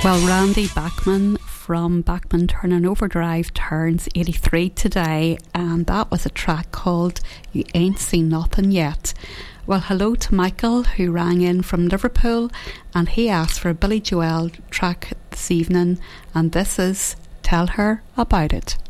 Well, Randy Bachman from Bachman Turner Overdrive turns 83 today, and that was a track called You Ain't Seen Nothing Yet. Well, hello to Michael, who rang in from Liverpool, and he asked for a Billy Joel track this evening, and this is Tell Her About It.